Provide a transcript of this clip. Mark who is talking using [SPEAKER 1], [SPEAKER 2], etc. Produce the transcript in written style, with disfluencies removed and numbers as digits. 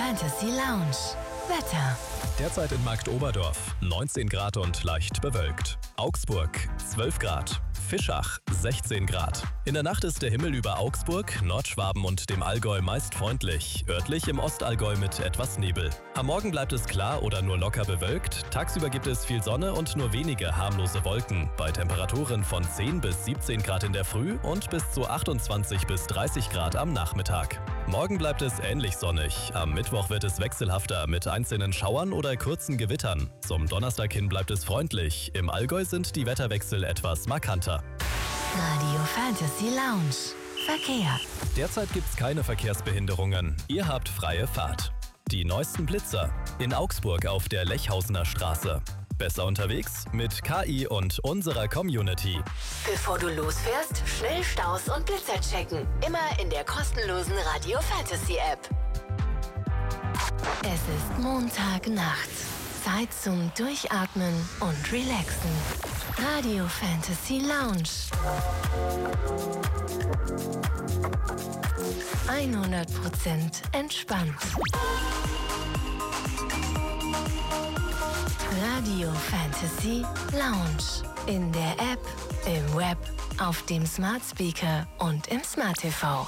[SPEAKER 1] Fantasy Lounge. Wetter.
[SPEAKER 2] Derzeit in Marktoberdorf 19 Grad und leicht bewölkt. Augsburg 12 Grad. Fischach 16 Grad. In der Nacht ist der Himmel über Augsburg, Nordschwaben und dem Allgäu meist freundlich, örtlich im Ostallgäu mit etwas Nebel. Am Morgen bleibt es klar oder nur locker bewölkt. Tagsüber gibt es viel Sonne und nur wenige harmlose Wolken. Bei Temperaturen von 10 bis 17 Grad in der Früh und bis zu 28 bis 30 Grad am Nachmittag. Morgen bleibt es ähnlich sonnig. Am Mittwoch wird es wechselhafter mit einzelnen Schauern oder kurzen Gewittern. Zum Donnerstag hin bleibt es freundlich. Im Allgäu sind die Wetterwechsel etwas markanter.
[SPEAKER 1] Radio Fantasy Lounge. Verkehr.
[SPEAKER 2] Derzeit gibt's keine Verkehrsbehinderungen. Ihr habt freie Fahrt. Die neuesten Blitzer. In Augsburg auf der Lechhausener Straße. Besser unterwegs mit KI und unserer Community.
[SPEAKER 1] Bevor du losfährst, schnell Staus und Blitzer checken. Immer in der kostenlosen Radio Fantasy App. Es ist Montagnacht. Zeit zum Durchatmen und Relaxen. Radio Fantasy Lounge. 100% entspannt. Radio Fantasy Lounge. In der App, im Web, auf dem Smart Speaker und im Smart TV.